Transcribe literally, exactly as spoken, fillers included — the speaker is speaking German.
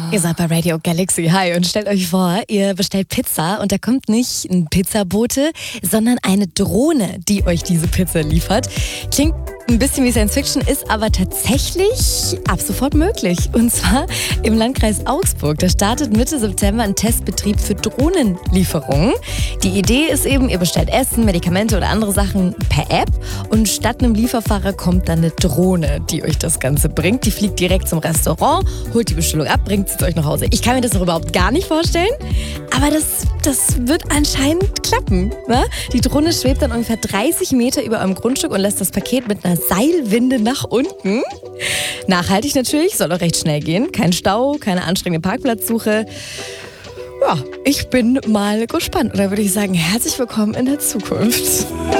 Ihr seid bei Radio Galaxy. Hi, und stellt euch vor, ihr bestellt Pizza und da kommt nicht ein Pizzabote, sondern eine Drohne, die euch diese Pizza liefert. Klingt ein bisschen wie Science Fiction, ist aber tatsächlich ab sofort möglich. Und zwar im Landkreis Augsburg. Da startet Mitte September ein Testbetrieb für Drohnenlieferungen. Die Idee ist eben, ihr bestellt Essen, Medikamente oder andere Sachen per App und statt einem Lieferfahrer kommt dann eine Drohne, die euch das Ganze bringt. Die fliegt direkt zum Restaurant, holt die Bestellung ab, bringt sie zu euch nach Hause. Ich kann mir das noch überhaupt gar nicht vorstellen, aber das, das wird anscheinend klappen. Ne? Die Drohne schwebt dann ungefähr dreißig Meter über eurem Grundstück und lässt das Paket mit einer Seilwinde nach unten. Nachhaltig natürlich, soll auch recht schnell gehen. Kein Stau, keine anstrengende Parkplatzsuche. Ja, ich bin mal gespannt. Oder würde ich sagen, herzlich willkommen in der Zukunft.